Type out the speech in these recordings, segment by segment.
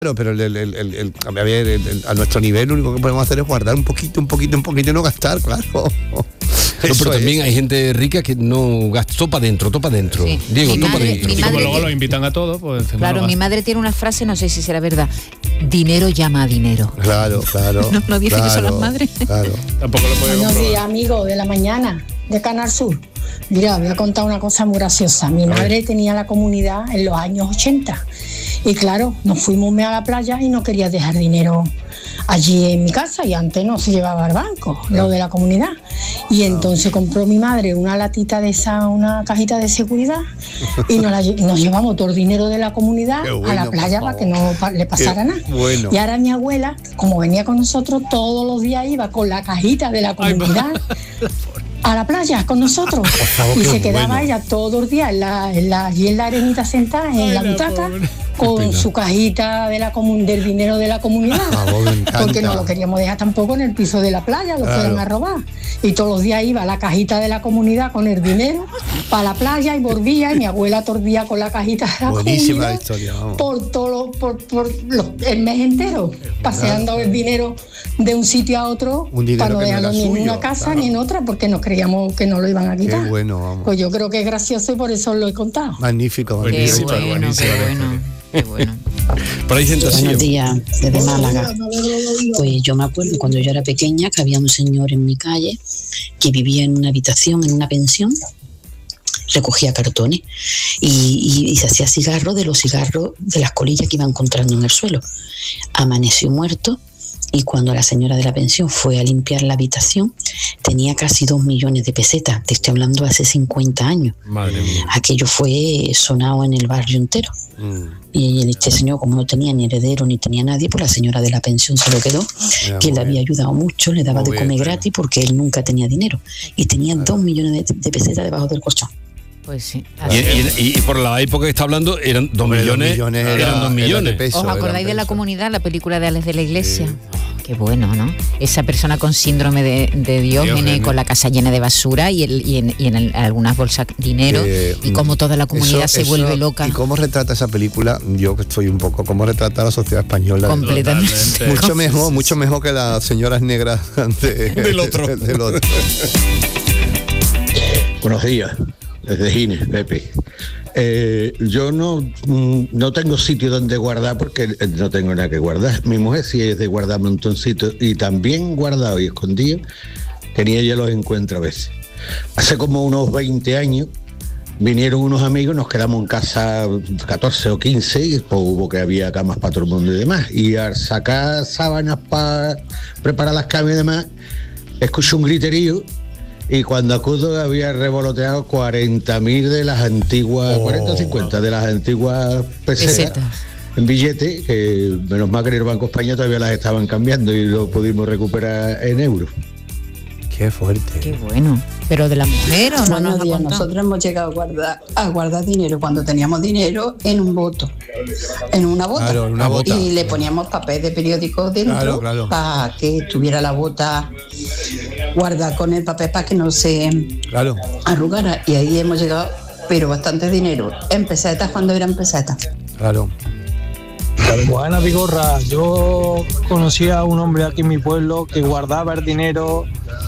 pero a nuestro nivel lo único que podemos hacer es guardar un poquito y no gastar, claro. No, pero también hay gente rica que no gasta, topa dentro. Sí. Diego, topa dentro. Y como luego lo invitan a todos, pues... Claro, mi madre tiene una frase, no sé si será verdad: dinero llama a dinero. Claro. No dice que son las madres. Claro. Tampoco lo podemos Buenos días, amigos de la mañana, de Canal Sur. Mira, voy a contar una cosa muy graciosa. Mi madre tenía la comunidad en los años 80. Y claro, nos fuimos a la playa y no quería dejar dinero allí en mi casa, y antes no se llevaba al banco, lo de la comunidad. Y entonces compró mi madre una latita de esa, una cajita de seguridad, y nos llevamos todo el dinero de la comunidad a la playa para que no le pasara nada. Bueno. Y ahora mi abuela, como venía con nosotros, todos los días iba con la cajita de la comunidad a la playa con nosotros. Y se quedaba ella todos los días allí en la arenita sentada en la butaca con su cajita de del dinero de la comunidad, porque no lo queríamos dejar tampoco en el piso de la playa, lo fueran a robar. Y todos los días iba a la cajita de la comunidad con el dinero para la playa y volvía, y mi abuela tordía con la cajita de la buenísima comunidad historia, vamos. por el mes entero, paseando el dinero de un sitio a otro, para no dejarlo ni en una casa ni en otra, porque nos creíamos que no lo iban a quitar. Qué bueno, vamos. Pues yo creo que es gracioso y por eso lo he contado. Magnífico. Qué bueno. Por ahí gente así. Buenos días, desde Málaga. Pues yo me acuerdo cuando yo era pequeña que había un señor en mi calle que vivía en una habitación, en una pensión, recogía cartones y se hacía cigarros de los cigarros de las colillas que iba encontrando en el suelo. Amaneció muerto, y cuando la señora de la pensión fue a limpiar la habitación, tenía casi 2 millones de pesetas. Te estoy hablando hace 50 años. Madre mía. Aquello fue sonado en el barrio entero. Y este señor, como no tenía ni heredero ni tenía nadie, pues la señora de la pensión se lo quedó, que le había ayudado mucho, le daba de comer gratis porque él nunca tenía dinero. Y tenía 2 millones de pesetas debajo del colchón. Pues sí. Y por la época que está hablando, eran 2 millones. Eran 2 millones. De peso, ¿Os acordáis de La Comunidad, la película de Alex de la Iglesia? Sí. Qué bueno, ¿no? Esa persona con síndrome de Diógenes, con la casa llena de basura y en algunas bolsas dinero, y como toda la comunidad se vuelve loca. ¿Y cómo retrata esa película? Yo que estoy un poco, ¿cómo retrata la sociedad española? Completamente. Mucho mejor que las señoras negras del otro. Buenos días, desde Gines, Pepe. Yo no tengo sitio donde guardar porque no tengo nada que guardar. Mi mujer sí es de guardar montoncitos, y también guardado y escondido tenía, ya los encuentro a veces. Hace como unos 20 años vinieron unos amigos, nos quedamos en casa 14 o 15, y pues hubo que había camas para todo el mundo y demás, y al sacar sábanas para preparar las camas y demás, escuché un griterío. Y cuando acudo había revoloteado 40.000 de las antiguas, 40 o 50 de las antiguas pesetas en billete, que menos mal que en el Banco España todavía las estaban cambiando y lo pudimos recuperar en euros. Qué fuerte. Qué bueno. ¿Pero de la mujer o no? Buenos días, nosotros hemos llegado a guardar dinero cuando teníamos dinero en un boto, en una bota. Claro, en una bota. Y le poníamos papel de periódico dentro, claro, para que estuviera la bota guardada con el papel para que no se arrugara. Y ahí hemos llegado, pero bastante dinero, en pesetas, cuando eran pesetas. Claro. Buenas, Vigorra. Yo conocí a un hombre aquí en mi pueblo que guardaba el dinero,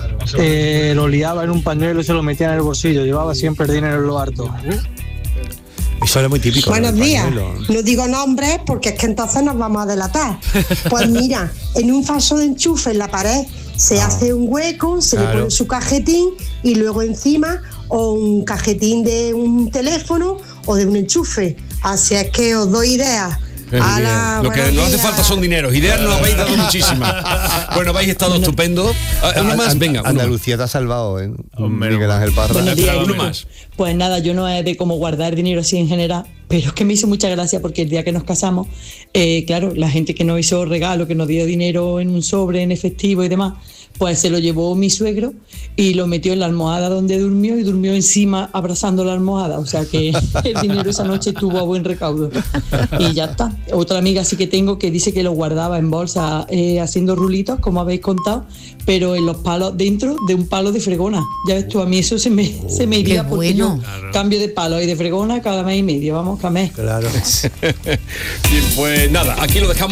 lo liaba en un pañuelo y se lo metía en el bolsillo. Llevaba siempre el dinero en lo harto. Eso era muy típico. Buenos días. No digo nombres porque es que entonces nos vamos a delatar. Pues mira, en un falso de enchufe en la pared se hace un hueco, se le pone su cajetín, y luego encima o un cajetín de un teléfono o de un enchufe. Así es que os doy ideas. Lo que no hace falta son dineros. Ideas nos habéis dado muchísimas. Bueno, habéis estado estupendo. Uno más, venga. Andalucía te ha salvado, Miguel Ángel Parra. Buenos días. Uno más. Pues nada, yo no es de cómo guardar dinero así en general, pero es que me hizo mucha gracia porque el día que nos casamos, claro, la gente que nos hizo regalo, que nos dio dinero en un sobre, en efectivo y demás, pues se lo llevó mi suegro y lo metió en la almohada donde durmió, y durmió encima abrazando la almohada. O sea que el dinero esa noche tuvo a buen recaudo. Y ya está. Otra amiga sí que tengo que dice que lo guardaba en bolsa, haciendo rulitos, como habéis contado, pero en los palos, dentro de un palo de fregona. Ya ves tú, a mí eso se me iría porque yo dinero, cambio de palo y de fregona cada mes y medio, vamos, cada mes. Claro. Bien, pues nada, aquí lo dejamos.